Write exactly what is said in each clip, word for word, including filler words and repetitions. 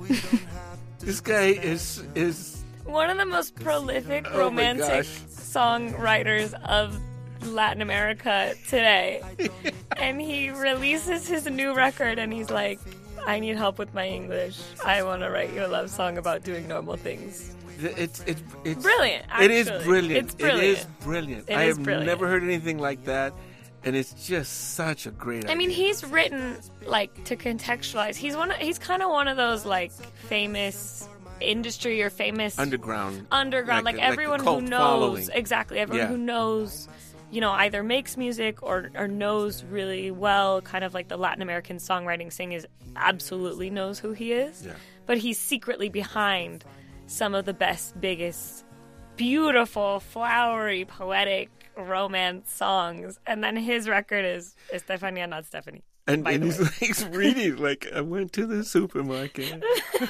This guy is is one of the most prolific Oh my romantic gosh. songwriters of Latin America today. And he releases his new record and he's like, I need help with my English. I want to write you a love song about doing normal things. it's it's it's Brilliant, It is actually. brilliant. It's brilliant. It is brilliant. It I is have brilliant. never heard anything like that, and it's just such a great idea. I mean, he's written, like, to contextualize. He's one. Of, he's kind of one of those, like, famous industry or famous underground, underground, like, like a everyone cult who knows, following. exactly, everyone Yeah. who knows, you know, either makes music or, or knows really well, kind of like the Latin American songwriting scene is absolutely knows who he is. Yeah. But he's secretly behind some of the best, biggest, beautiful, flowery, poetic romance songs. And then his record is Estefania, not Stephanie. And, by and the he's, way. like, he's reading, like, I went to the supermarket.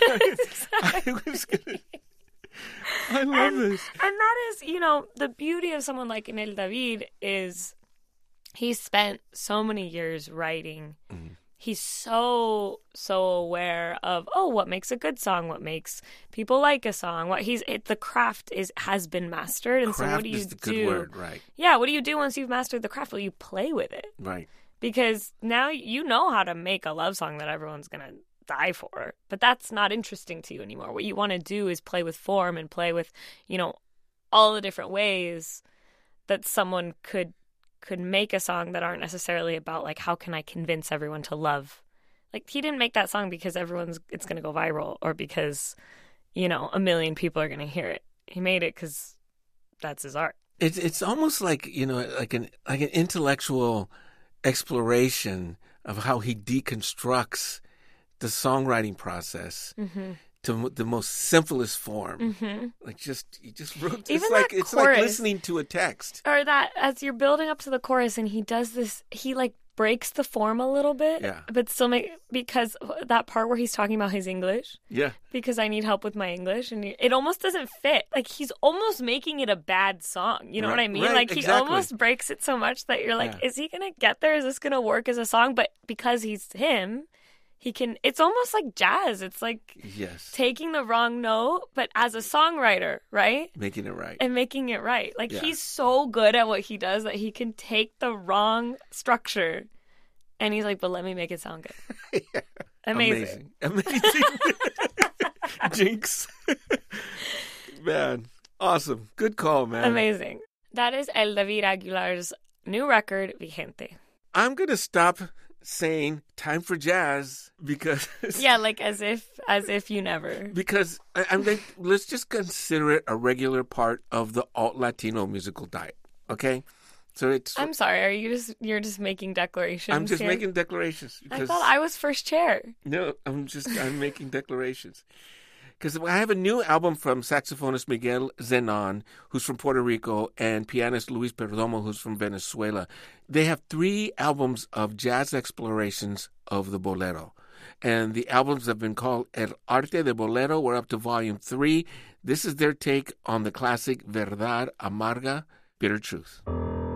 I was gonna, I love and, this. And that is, you know, the beauty of someone like Nel David is he spent so many years writing. Mm. He's so, so aware of, oh, what makes a good song, what makes people like a song. What he's it, the craft is has been mastered. And Craft so what do you is the good do? word, right? Yeah, what do you do once you've mastered the craft? Well, you play with it. Right. Because now you know how to make a love song that everyone's going to die for. But that's not interesting to you anymore. What you want to do is play with form and play with, you know, all the different ways that someone could could make a song that aren't necessarily about, like, how can I convince everyone to love. Like, he didn't make that song because everyone's it's going to go viral or because, you know, a million people are going to hear it. He made it because that's his art. It's it's almost like, you know, like an like an intellectual exploration of how he deconstructs the songwriting process Mm-hmm. to the most simplest form. Mm-hmm. Like just you just wrote. Even it's like that it's chorus. like listening to a text. Or that as you're building up to the chorus and he does this, he like breaks the form a little bit, Yeah. but still make, because that part where he's talking about his English, Yeah. because I need help with my English, and it almost doesn't fit. Like, he's almost making it a bad song. You know Right, what I mean? right, Like, he exactly. almost breaks it so much that you're like, Yeah. is he going to get there? Is this going to work as a song? But because he's him, he can, it's almost like jazz. It's like Yes. taking the wrong note, but as a songwriter, right? Making it right. And making it right. Like, Yeah. he's so good at what he does that he can take the wrong structure and he's like, but let me make it sound good. Yeah. Amazing. Amazing. Amazing. Jinx. Man. Awesome. Good call, man. Amazing. That is El David Aguilar's new record, Vigente. I'm going to stop saying time for jazz because Yeah, like as if as if you never. because I, I'm like, let's just consider it a regular part of the alt Latino musical diet. Okay, so it's I'm sorry, are you just you're just making declarations? I'm just here? making declarations I because thought I was first chair. no, I'm just I'm making declarations. Because I have a new album from saxophonist Miguel Zenon, who's from Puerto Rico, and pianist Luis Perdomo, who's from Venezuela. They have three albums of jazz explorations of the bolero. And the albums have been called El Arte de Bolero. We're up to volume three. This is their take on the classic Verdad Amarga, Bitter Truth.